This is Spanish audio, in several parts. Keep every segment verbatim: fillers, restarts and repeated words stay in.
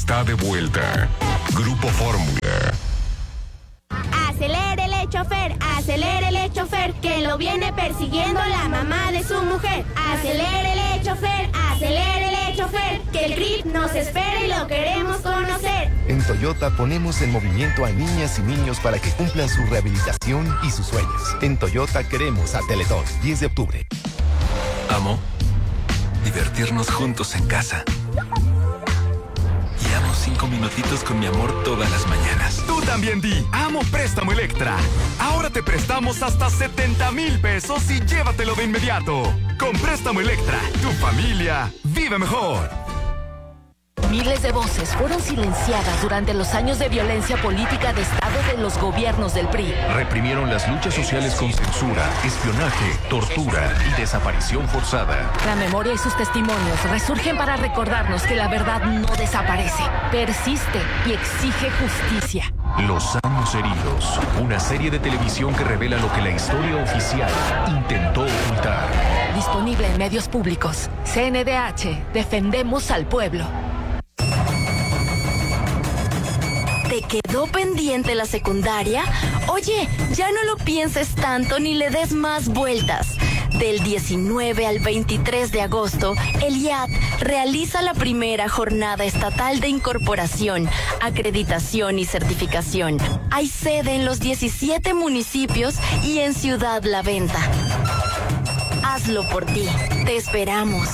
está de vuelta. Grupo Fórmula. Acelérele, chofer, acelérele, chofer, que lo viene persiguiendo la mamá de su mujer. Acelérele, chofer, acelérele, chofer, que el C R I P nos espera y lo queremos conocer. En Toyota ponemos en movimiento a niñas y niños para que cumplan su rehabilitación y sus sueños. En Toyota queremos a Teletón, diez de octubre. Amo divertirnos juntos en casa. Y amo cinco minutitos con mi amor todas las mañanas. Tú también di, amo Préstamo Electra. Ahora te prestamos hasta setenta mil pesos y llévatelo de inmediato. Con Préstamo Electra, tu familia vive mejor. Miles de voces fueron silenciadas durante los años de violencia política de Estado de los gobiernos del P R I. Reprimieron las luchas sociales con censura, espionaje, tortura y desaparición forzada. La memoria y sus testimonios resurgen para recordarnos que la verdad no desaparece, persiste y exige justicia. Los años heridos, una serie de televisión que revela lo que la historia oficial intentó ocultar. Disponible en medios públicos. C N D H, defendemos al pueblo. ¿Te quedó pendiente la secundaria? Oye, ya no lo pienses tanto ni le des más vueltas. Del diecinueve al veintitrés de agosto, el I A T realiza la primera jornada estatal de incorporación, acreditación y certificación. Hay sede en los diecisiete municipios y en Ciudad La Venta. Hazlo por ti. Te esperamos.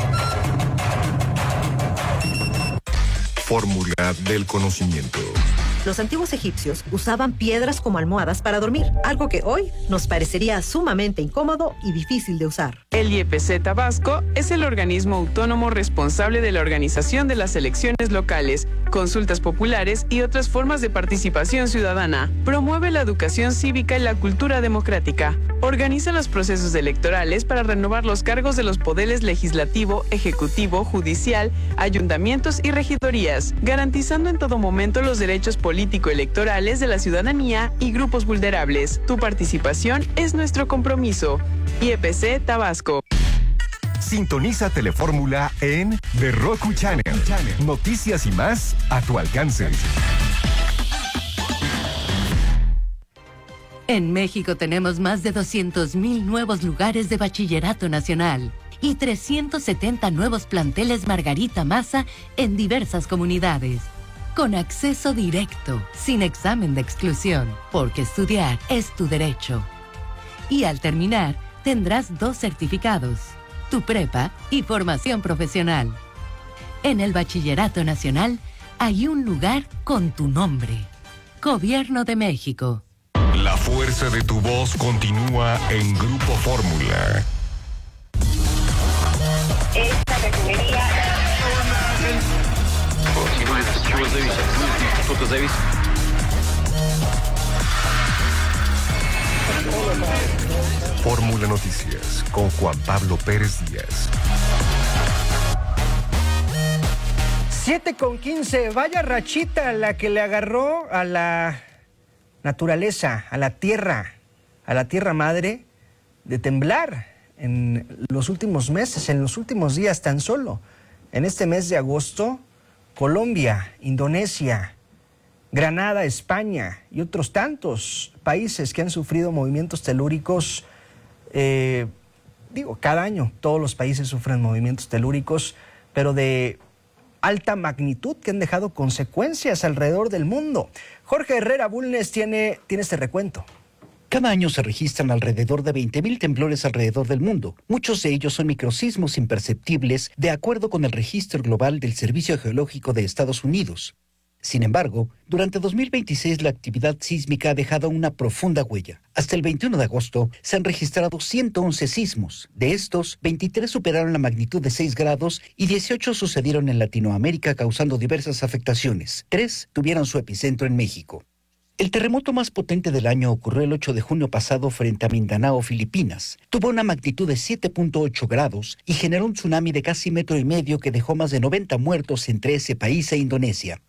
Fórmula del conocimiento. Los antiguos egipcios usaban piedras como almohadas para dormir, algo que hoy nos parecería sumamente incómodo y difícil de usar. El I E P C Tabasco es el organismo autónomo responsable de la organización de las elecciones locales, consultas populares y otras formas de participación ciudadana. Promueve la educación cívica y la cultura democrática. Organiza los procesos electorales para renovar los cargos de los poderes legislativo, ejecutivo, judicial, ayuntamientos y regidorías, garantizando en todo momento los derechos político-electorales de la ciudadanía y grupos vulnerables. Tu participación es nuestro compromiso. I E P C Tabasco. Sintoniza Telefórmula en The Roku Channel. Noticias y más a tu alcance. En México tenemos más de doscientos mil nuevos lugares de bachillerato nacional y trescientos setenta nuevos planteles Margarita Maza en diversas comunidades. Con acceso directo, sin examen de exclusión, porque estudiar es tu derecho. Y al terminar, tendrás dos certificados, tu prepa y formación profesional. En el Bachillerato Nacional hay un lugar con tu nombre. Gobierno de México. La fuerza de tu voz continúa en Grupo Fórmula. Esta refinería... Fórmula Noticias con Juan Pablo Pérez Díaz. siete con quince, vaya rachita la que le agarró a la naturaleza, a la tierra, a la tierra madre, de temblar en los últimos meses, en los últimos días tan solo. En este mes de agosto, Colombia, Indonesia, Granada, España y otros tantos países que han sufrido movimientos telúricos. Eh, digo, cada año todos los países sufren movimientos telúricos, pero de alta magnitud que han dejado consecuencias alrededor del mundo. Jorge Herrera Bulnes tiene, tiene este recuento. Cada año se registran alrededor de veinte mil temblores alrededor del mundo. Muchos de ellos son microsismos imperceptibles, de acuerdo con el registro global del Servicio Geológico de Estados Unidos. Sin embargo, durante dos mil veintiséis la actividad sísmica ha dejado una profunda huella. Hasta el veintiuno de agosto se han registrado ciento once sismos. De estos, veintitrés superaron la magnitud de seis grados y dieciocho sucedieron en Latinoamérica, causando diversas afectaciones. Tres tuvieron su epicentro en México. El terremoto más potente del año ocurrió el ocho de junio pasado frente a Mindanao, Filipinas. Tuvo una magnitud de siete punto ocho grados y generó un tsunami de casi metro y medio que dejó más de noventa muertos entre ese país e Indonesia.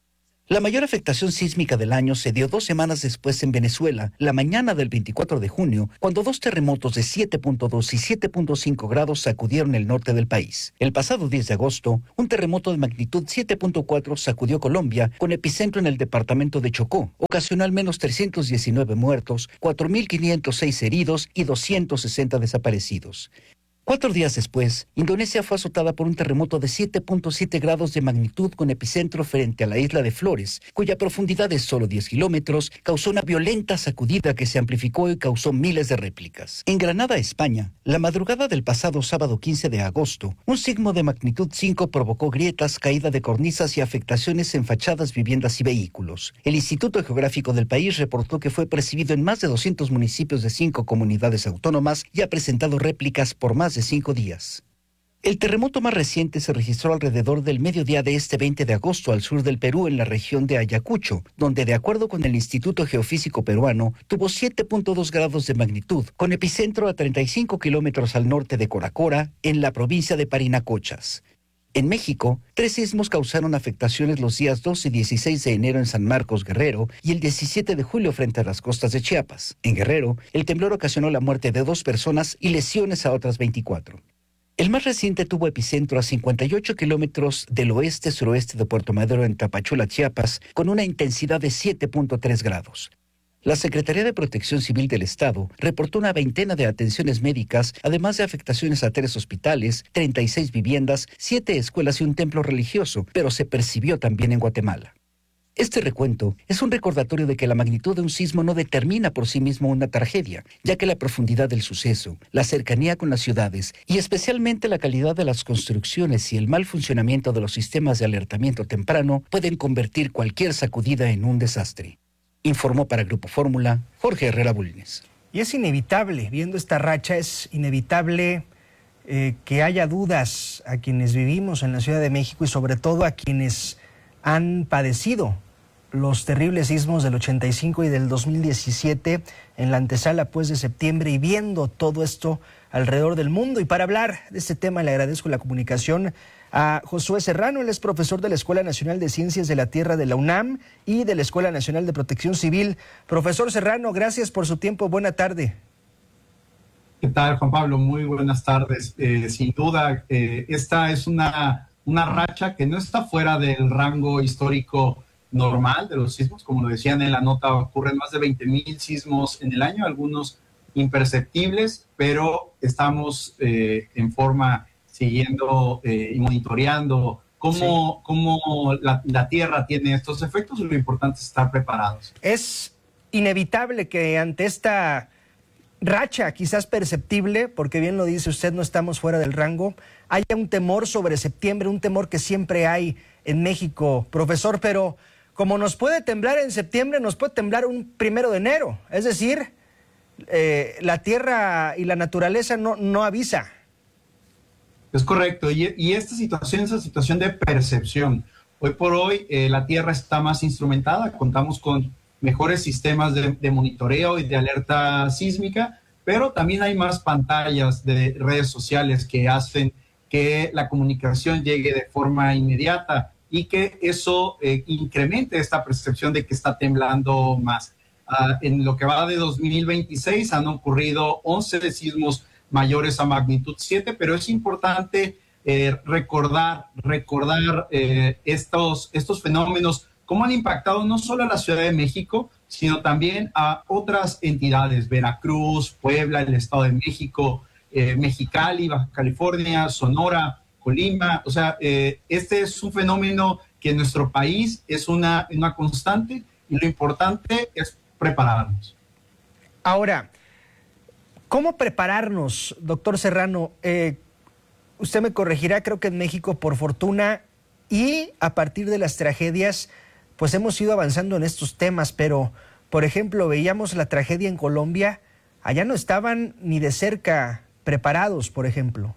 La mayor afectación sísmica del año se dio dos semanas después en Venezuela, la mañana del veinticuatro de junio, cuando dos terremotos de siete punto dos y siete punto cinco grados sacudieron el norte del país. El pasado diez de agosto, un terremoto de magnitud siete punto cuatro sacudió Colombia, con epicentro en el departamento de Chocó. Ocasionó al menos trescientos diecinueve muertos, cuatro mil quinientos seis heridos y doscientos sesenta desaparecidos. Cuatro días después, Indonesia fue azotada por un terremoto de siete punto siete grados de magnitud con epicentro frente a la isla de Flores, cuya profundidad es solo diez kilómetros, causó una violenta sacudida que se amplificó y causó miles de réplicas. En Granada, España, la madrugada del pasado sábado quince de agosto, un sismo de magnitud cinco provocó grietas, caída de cornisas y afectaciones en fachadas, viviendas y vehículos. El Instituto Geográfico del país reportó que fue percibido en más de doscientos municipios de cinco comunidades autónomas y ha presentado réplicas por más de cinco días. El terremoto más reciente se registró alrededor del mediodía de este veinte de agosto al sur del Perú, en la región de Ayacucho, donde, de acuerdo con el Instituto Geofísico Peruano, tuvo siete punto dos grados de magnitud, con epicentro a treinta y cinco kilómetros al norte de Coracora, en la provincia de Parinacochas. En México, tres sismos causaron afectaciones los días dos y dieciséis de enero en San Marcos, Guerrero, y el diecisiete de julio frente a las costas de Chiapas. En Guerrero, el temblor ocasionó la muerte de dos personas y lesiones a otras veinticuatro. El más reciente tuvo epicentro a cincuenta y ocho kilómetros del oeste-suroeste de Puerto Madero, en Tapachula, Chiapas, con una intensidad de siete punto tres grados. La Secretaría de Protección Civil del Estado reportó una veintena de atenciones médicas, además de afectaciones a tres hospitales, treinta y seis viviendas, siete escuelas y un templo religioso, pero se percibió también en Guatemala. Este recuento es un recordatorio de que la magnitud de un sismo no determina por sí mismo una tragedia, ya que la profundidad del suceso, la cercanía con las ciudades y especialmente la calidad de las construcciones y el mal funcionamiento de los sistemas de alertamiento temprano pueden convertir cualquier sacudida en un desastre. Informó para Grupo Fórmula Jorge Herrera Bulnes. Y es inevitable, viendo esta racha, es inevitable eh, que haya dudas a quienes vivimos en la Ciudad de México y sobre todo a quienes han padecido los terribles sismos del ochenta y cinco y del dos mil diecisiete en la antesala pues de septiembre, y viendo todo esto alrededor del mundo. Y para hablar de este tema le agradezco la comunicación a Josué Serrano. Él es profesor de la Escuela Nacional de Ciencias de la Tierra de la UNAM y de la Escuela Nacional de Protección Civil. Profesor Serrano, gracias por su tiempo. Buena tarde. ¿Qué tal, Juan Pablo? Muy buenas tardes. Eh, sin duda, eh, esta es una, una racha que no está fuera del rango histórico normal de los sismos. Como lo decían en la nota, ocurren más de veinte mil sismos en el año, algunos imperceptibles, pero estamos eh, en forma siguiendo eh, y monitoreando cómo, sí. cómo la, la Tierra tiene estos efectos, y lo importante es estar preparados. Es inevitable que ante esta racha quizás perceptible, porque bien lo dice usted, no estamos fuera del rango, haya un temor sobre septiembre, un temor que siempre hay en México, profesor, pero como nos puede temblar en septiembre, nos puede temblar un primero de enero, es decir, eh, la Tierra y la naturaleza no, no avisa. Es correcto, y, y esta situación es una situación de percepción. Hoy por hoy eh, la Tierra está más instrumentada, contamos con mejores sistemas de, de monitoreo y de alerta sísmica, pero también hay más pantallas de redes sociales que hacen que la comunicación llegue de forma inmediata y que eso eh, incremente esta percepción de que está temblando más. Uh, en lo que va de dos mil veintiséis han ocurrido once sismos mayores a magnitud siete, pero es importante eh, recordar, recordar eh, estos, estos fenómenos, cómo han impactado no solo a la Ciudad de México, sino también a otras entidades, Veracruz, Puebla, el Estado de México, eh, Mexicali, Baja California, Sonora, Colima. O sea, eh, este es un fenómeno que en nuestro país es una, una constante, y lo importante es prepararnos. Ahora, ¿cómo prepararnos, doctor Serrano? Eh, usted me corregirá, creo que en México, por fortuna, y a partir de las tragedias, pues hemos ido avanzando en estos temas, pero, por ejemplo, veíamos la tragedia en Colombia, allá no estaban ni de cerca preparados, por ejemplo.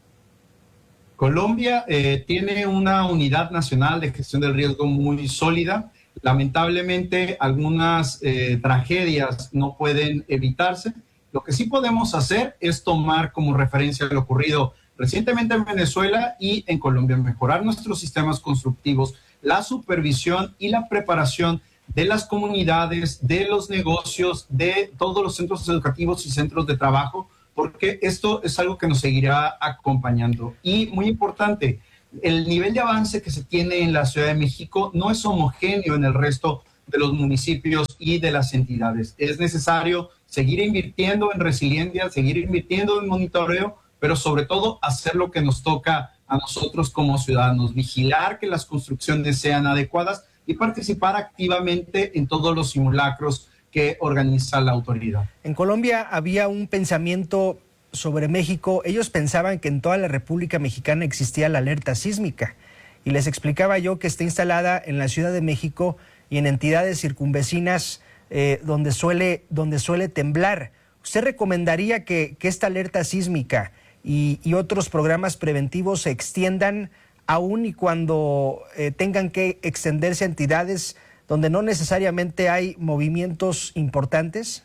Colombia eh, tiene una unidad nacional de gestión del riesgo muy sólida. Lamentablemente, algunas eh, tragedias no pueden evitarse. Lo que sí podemos hacer es tomar como referencia lo ocurrido recientemente en Venezuela y en Colombia, mejorar nuestros sistemas constructivos, la supervisión y la preparación de las comunidades, de los negocios, de todos los centros educativos y centros de trabajo, porque esto es algo que nos seguirá acompañando. Y muy importante, el nivel de avance que se tiene en la Ciudad de México no es homogéneo en el resto de los municipios y de las entidades. Es necesario seguir invirtiendo en resiliencia, seguir invirtiendo en monitoreo, pero sobre todo hacer lo que nos toca a nosotros como ciudadanos, vigilar que las construcciones sean adecuadas y participar activamente en todos los simulacros que organiza la autoridad. En Colombia había un pensamiento sobre México. Ellos pensaban que en toda la República Mexicana existía la alerta sísmica. Y les explicaba yo que está instalada en la Ciudad de México y en entidades circunvecinas eh, donde, suele, donde suele temblar. ¿Usted recomendaría que, que esta alerta sísmica y, y otros programas preventivos se extiendan aún y cuando eh, tengan que extenderse a entidades donde no necesariamente hay movimientos importantes?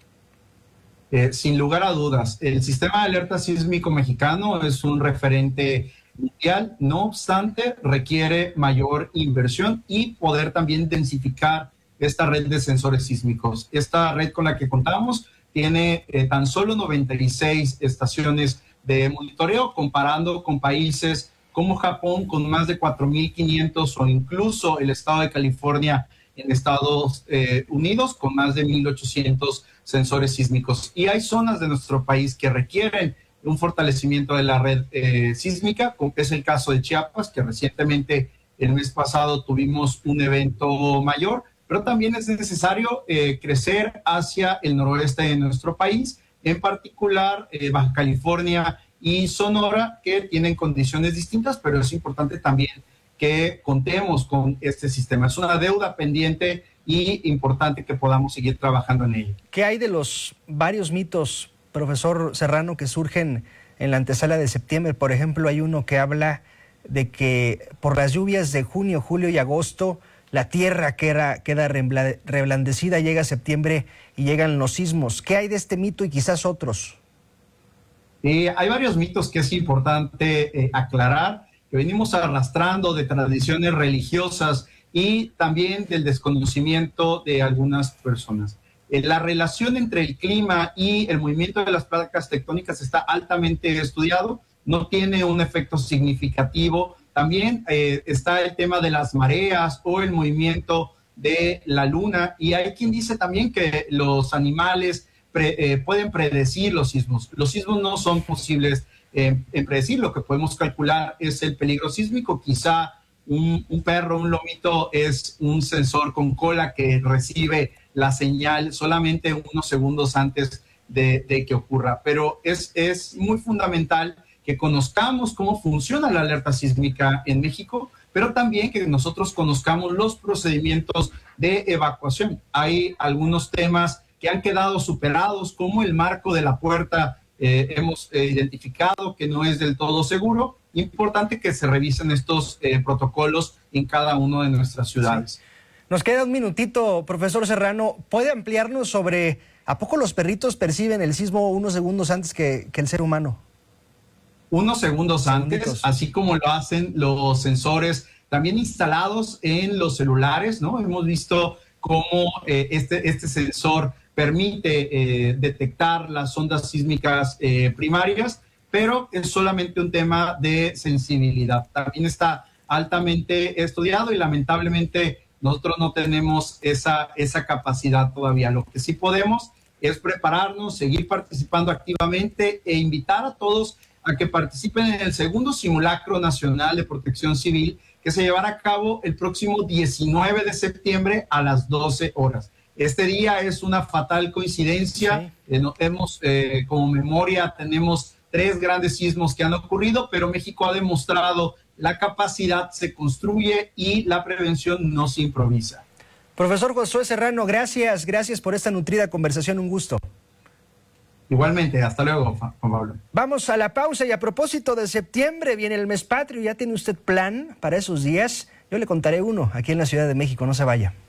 Eh, sin lugar a dudas, el sistema de alerta sísmico mexicano es un referente mundial, no obstante requiere mayor inversión y poder también densificar esta red de sensores sísmicos. Esta red con la que contamos tiene eh, tan solo noventa y seis estaciones de monitoreo, comparando con países como Japón con más de cuatro mil quinientos o incluso el estado de California en Estados eh, Unidos con más de mil ochocientos sensores sísmicos. Y hay zonas de nuestro país que requieren un fortalecimiento de la red eh, sísmica, como es el caso de Chiapas, que recientemente el mes pasado tuvimos un evento mayor, pero también es necesario eh, crecer hacia el noroeste de nuestro país, en particular eh, Baja California y Sonora, que tienen condiciones distintas, pero es importante también que contemos con este sistema. Es una deuda pendiente y importante que podamos seguir trabajando en ello. ¿Qué hay de los varios mitos, profesor Serrano, que surgen en la antesala de septiembre? Por ejemplo, hay uno que habla de que por las lluvias de junio, julio y agosto, la tierra queda, queda reblandecida, llega septiembre y llegan los sismos. ¿Qué hay de este mito y quizás otros? Eh, hay varios mitos que es importante eh, aclarar, que venimos arrastrando de tradiciones religiosas y también del desconocimiento de algunas personas. Eh, la relación entre el clima y el movimiento de las placas tectónicas está altamente estudiado, no tiene un efecto significativo. También eh, está el tema de las mareas o el movimiento de la luna, y hay quien dice también que los animales pre, eh, pueden predecir los sismos. Los sismos no son posibles eh, en predecir, lo que podemos calcular es el peligro sísmico. Quizá un, un perro, un lomito es un sensor con cola que recibe la señal solamente unos segundos antes de, de que ocurra, pero es, es muy fundamental que conozcamos cómo funciona la alerta sísmica en México, pero también que nosotros conozcamos los procedimientos de evacuación. Hay algunos temas que han quedado superados, como el marco de la puerta, eh, hemos eh, identificado que no es del todo seguro. Importante que se revisen estos eh, protocolos en cada una de nuestras ciudades. Sí. Nos queda un minutito, profesor Serrano. ¿Puede ampliarnos sobre a poco los perritos perciben el sismo unos segundos antes que, que el ser humano? Unos segundos antes, Segunditos. así como lo hacen los sensores también instalados en los celulares, ¿no? Hemos visto cómo eh, este, este sensor permite eh, detectar las ondas sísmicas eh, primarias, pero es solamente un tema de sensibilidad. También está altamente estudiado y lamentablemente nosotros no tenemos esa, esa capacidad todavía. Lo que sí podemos es prepararnos, seguir participando activamente e invitar a todos a que participen en el segundo simulacro nacional de protección civil, que se llevará a cabo el próximo diecinueve de septiembre a las doce horas. Este día es una fatal coincidencia. Sí. Eh, no, hemos, eh, como memoria, tenemos tres grandes sismos que han ocurrido, pero México ha demostrado la capacidad, se construye y la prevención no se improvisa. Profesor Josué Serrano, gracias, gracias por esta nutrida conversación, un gusto. Igualmente, hasta luego, Juan Pablo. Vamos a la pausa y a propósito de septiembre, viene el mes patrio. ¿Ya tiene usted plan para esos días? Yo le contaré uno aquí en la Ciudad de México, no se vaya.